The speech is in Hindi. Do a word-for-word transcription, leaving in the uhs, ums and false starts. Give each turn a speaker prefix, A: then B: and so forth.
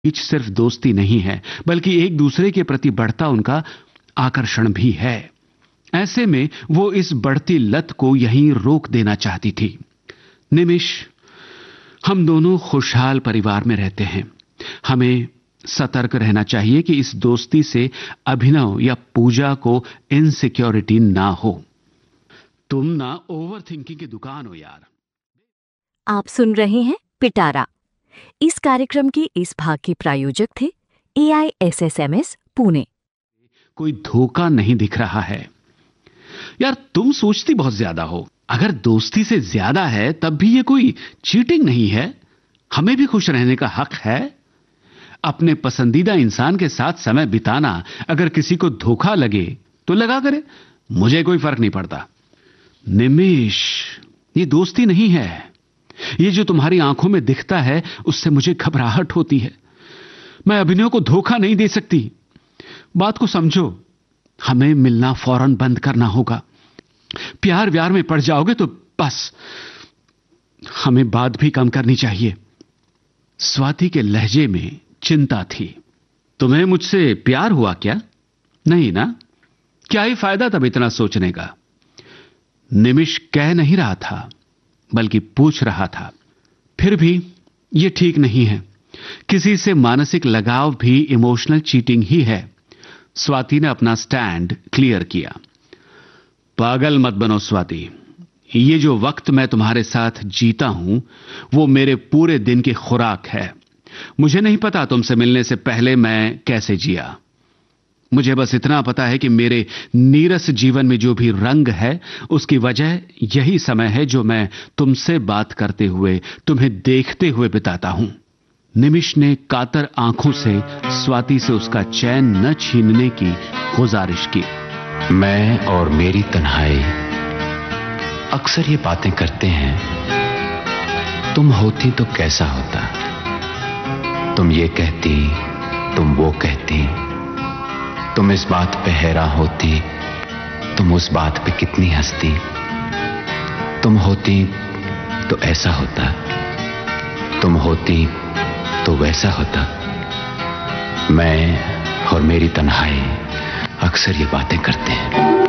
A: बीच सिर्फ दोस्ती नहीं है, बल्कि एक दूसरे के प्रति बढ़ता उनका आकर्षण भी है। ऐसे में वो इस बढ़ती लत को यहीं रोक देना चाहती थी। निमिष, हम दोनों खुशहाल परिवार में रहते हैं। हमें सतर्क रहना चाहिए कि इस दोस्ती से अभिनव या पूजा को इनसिक्योरिटी ना हो। तुम ना ओवर थिंकिंग की दुकान हो यार।
B: आप सुन रहे हैं पिटारा। इस कार्यक्रम की इस भाग के प्रायोजक थे ए I S S M S Pune.
A: कोई धोखा नहीं दिख रहा है यार, तुम सोचती बहुत ज्यादा हो। अगर दोस्ती से ज्यादा है तब भी ये कोई चीटिंग नहीं है। हमें भी खुश रहने का हक है। अपने पसंदीदा इंसान के साथ समय बिताना अगर किसी को धोखा लगे तो लगा करे, मुझे कोई फर्क नहीं पड़ता। निमिष, ये दोस्ती नहीं है। ये जो तुम्हारी आंखों में दिखता है उससे मुझे घबराहट होती है। मैं अभिनव को धोखा नहीं दे सकती। बात को समझो। हमें मिलना फौरन बंद करना होगा। प्यार व्यार में पड़ जाओगे तो बस। हमें बात भी कम करनी चाहिए। स्वाति के लहजे में चिंता थी। तुम्हें मुझसे प्यार हुआ क्या? नहीं ना? क्या ही फायदा तब इतना सोचने का। निमिष कह नहीं रहा था, बल्कि पूछ रहा था। फिर भी यह ठीक नहीं है। किसी से मानसिक लगाव भी इमोशनल चीटिंग ही है। स्वाति ने अपना स्टैंड क्लियर किया। पागल मत बनो स्वाति। ये जो वक्त मैं तुम्हारे साथ जीता हूं वो मेरे पूरे दिन की खुराक है। मुझे नहीं पता तुमसे मिलने से पहले मैं कैसे जिया। मुझे बस इतना पता है कि मेरे नीरस जीवन में जो भी रंग है उसकी वजह यही समय है जो मैं तुमसे बात करते हुए, तुम्हें देखते हुए बिताता हूं। निमिष ने कातर आंखों से स्वाति से उसका चैन न छीनने की गुजारिश की।
C: मैं और मेरी तन्हाई अक्सर ये बातें करते हैं, तुम होती तो कैसा होता। तुम ये कहती, तुम वो कहती। तुम इस बात पे हैरान होती, तुम उस बात पे कितनी हंसती। तुम होती तो ऐसा होता, तुम होती तो वैसा होता। मैं और मेरी तन्हाई अक्सर ये बातें करते हैं।